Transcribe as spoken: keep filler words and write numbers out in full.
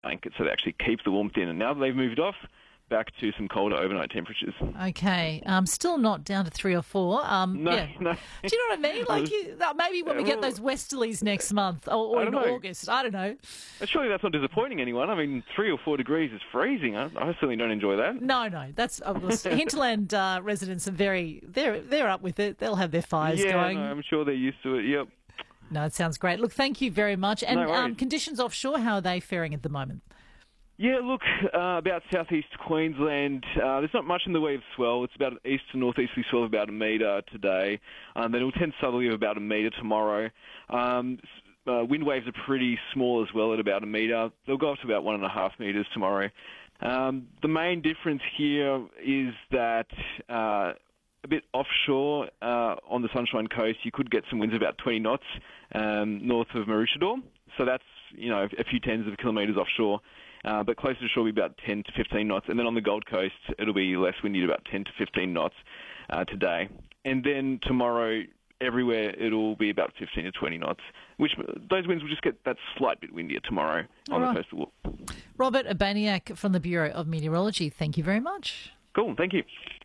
blanket so they actually keep the warmth in. And now that they've moved off, back to some colder overnight temperatures. Okay, um, still not down to three or four. Um, No, yeah. no. Do you know what I mean? Like you, uh, maybe when we get Well, those westerlies next month or, or I in don't know. August, I don't know. Surely that's not disappointing anyone. I mean, three or four degrees is freezing. I, I certainly don't enjoy that. No, no, that's uh, listen, Hinterland uh, residents are very they're they're up with it. They'll have their fires yeah, going. no, I'm sure they're used to it. Yep. No, it sounds great. Look, thank you very much. And No worries. um, conditions offshore, how are they faring at the moment? Yeah, look, uh, about southeast Queensland, uh, there's not much in the way of swell. It's about an east to northeasterly swell of about a metre today. Um, then it'll tend southerly of about a metre tomorrow. Um, uh, wind waves are pretty small as well at about a metre. They'll go up to about one and a half metres tomorrow. Um, the main difference here is that uh, a bit offshore uh, on the Sunshine Coast, you could get some winds about twenty knots um, north of Maroochydore. So that's, you know, a few tens of kilometres offshore. Uh, but closer to shore will be about ten to fifteen knots. And then on the Gold Coast, it'll be less windy at about ten to fifteen knots uh, today. And then tomorrow, everywhere, it'll be about fifteen to twenty knots, which those winds will just get that slight bit windier tomorrow on All the right. coastal. Robert Urbaniak from the Bureau of Meteorology, thank you very much. Cool, thank you.